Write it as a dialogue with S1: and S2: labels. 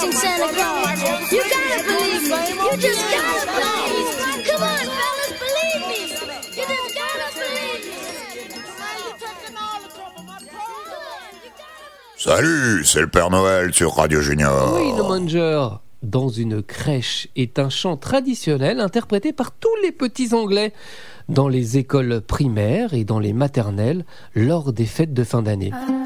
S1: chasing Santa Claus. You gotta believe me. You just gotta believe me. Come on, fellas, believe me. You just gotta believe me.
S2: Salut, c'est le Père Noël sur Radio Junior.
S3: Oui, No Manger. Dans une crèche est un chant traditionnel interprété par tous les petits Anglais dans les écoles primaires et dans les maternelles lors des fêtes de fin d'année.